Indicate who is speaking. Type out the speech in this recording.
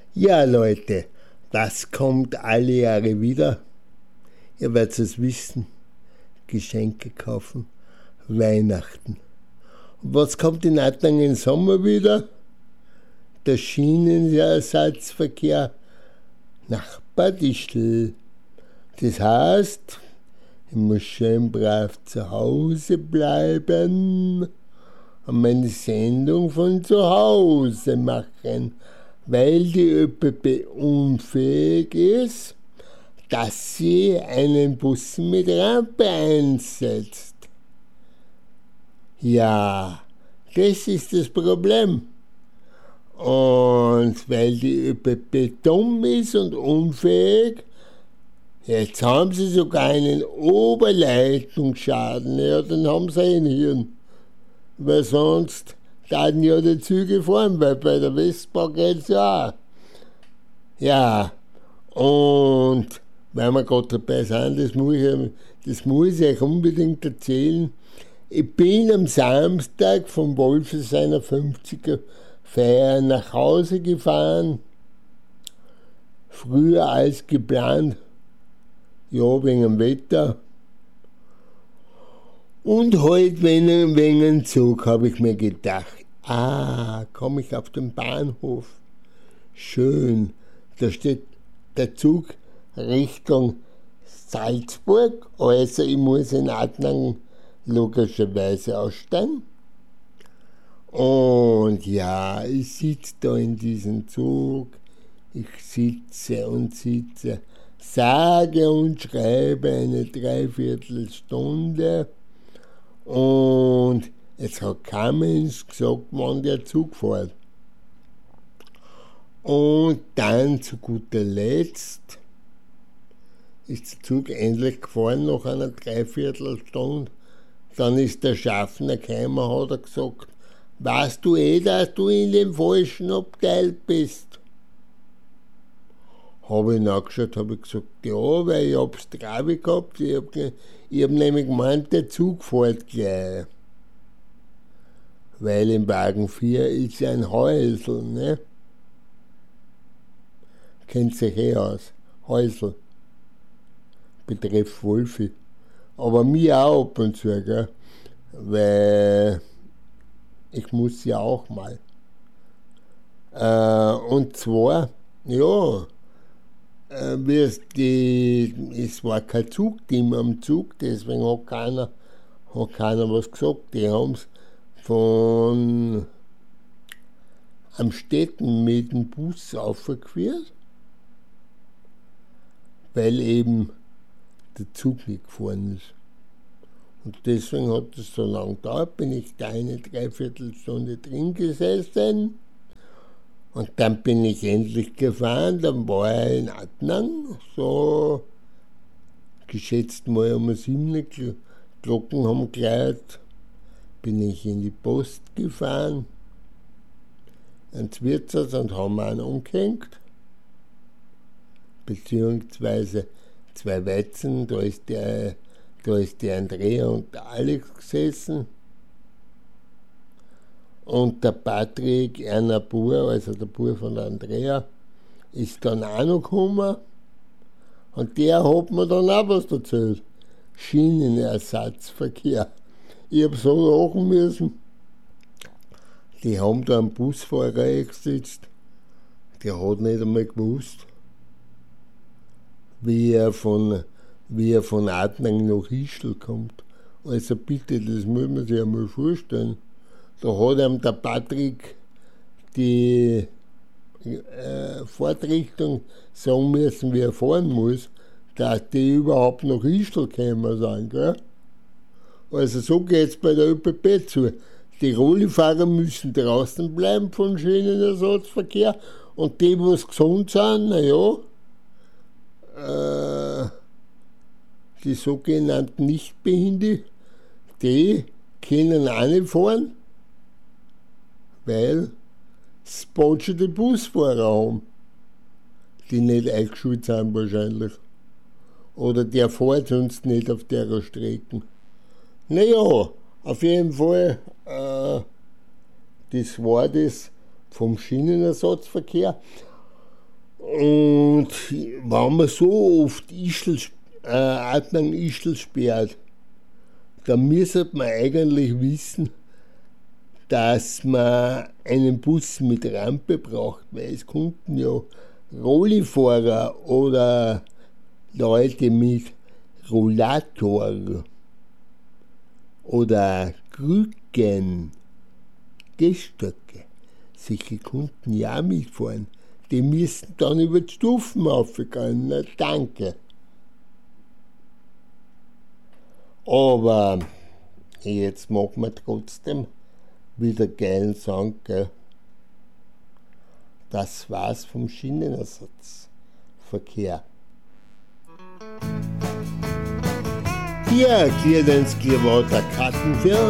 Speaker 1: Ja, Leute, was kommt alle Jahre wieder? Ihr werdet es wissen. Geschenke kaufen, Weihnachten. Und was kommt in Adnang im Sommer wieder? Der Schienenersatzverkehr nach Bad Ischl. Das heißt, ich muss schön brav zu Hause bleiben und meine Sendung von zu Hause machen, weil die ÖPP unfähig ist, dass sie einen Bus mit Rampe einsetzt. Ja, das ist das Problem. Und weil die ÖPP dumm ist und unfähig, jetzt haben sie sogar einen Oberleitungsschaden. Ja, dann haben sie ein Hirn. Weil sonst würden ja die Züge fahren, weil bei der Westbahn geht's ja auch. Ja, und weil wir gerade dabei sind, das muss ich euch unbedingt erzählen. Ich bin am Samstag vom Wolfe seiner 50er Feier nach Hause gefahren, früher als geplant, ja, wegen dem Wetter. Und heute wegen dem Zug habe ich mir gedacht, komme ich auf den Bahnhof. Schön, da steht der Zug Richtung Salzburg, also ich muss in Adnang logischerweise aussteigen. Und ja, ich sitze da in diesem Zug, ich sitze und sitze, sage und schreibe eine Dreiviertelstunde und es hat kein Mensch gesagt, wann der Zug fährt. Und dann zu guter Letzt ist der Zug endlich gefahren nach einer Dreiviertelstunde. Dann ist der Schaffner gekommen, hat er gesagt, weißt du dass du in dem falschen Abteil bist? Habe ich nachgeschaut, habe ich gesagt, ja, weil ich hab's Trabi gehabt. Ich hab nämlich gemeint, der Zug fährt gleich. Weil im Wagen 4 ist ja ein Häusl, ne? Kennt sich aus. Häusl. Betreff Wolfi. Aber mir auch ab und zu, gell? Weil ich muss ja auch mal. Und zwar, ja, es war kein Zugteam am Zug, deswegen hat keiner was gesagt. Die haben es von Amstetten mit dem Bus aufgeführt, weil eben der Zug nicht gefahren ist. Und deswegen hat es so lange gedauert, bin ich da eine Dreiviertelstunde drin gesessen. Und dann bin ich endlich gefahren, dann war ich in Adnang, so geschätzt mal um 7 Glocken haben geläutet, bin ich in die Post gefahren, ans Wirtshaus und haben einen umgehängt, beziehungsweise 2 Weizen, da ist der Andrea und der Alex gesessen. Und der Patrick, einer Bur, also der Bur von der Andrea, ist dann auch noch gekommen. Und der hat mir dann auch was erzählt. Schienenersatzverkehr. Ich habe so lachen müssen. Die haben da einen Busfahrer eingesetzt. Der hat nicht einmal gewusst, wie er von Adnang nach Ischl kommt. Also bitte, das muss man sich einmal vorstellen. Da hat ihm der Patrick die Fahrtrichtung sagen müssen, wie er fahren muss, dass die überhaupt nach Ischl gekommen sind. Gell? Also so geht es bei der ÖPP zu. Die Rollifahrer müssen draußen bleiben vom Schienenersatzverkehr und die, die gesund sind, die sogenannten Nichtbehinderte, die können auch nicht fahren, weil es die Busfahrer haben, die nicht eingeschult sind wahrscheinlich. Oder der fährt sonst nicht auf der Strecke. Naja, auf jeden Fall, das war das vom Schienenersatzverkehr. Und wenn man so oft Adnang-Ischl sperrt, dann müsste man eigentlich wissen, dass man einen Bus mit Rampe braucht, weil es konnten ja Rollifahrer oder Leute mit Rollator oder Krücken, Gehstöcke, solche konnten ja auch mitfahren. Die müssten dann über die Stufen raufgehen. Na, danke. Aber jetzt machen wir trotzdem wieder geilen Song, gell? Das war's vom Schienenersatzverkehr. Hier erklärt uns Clearwater Karten für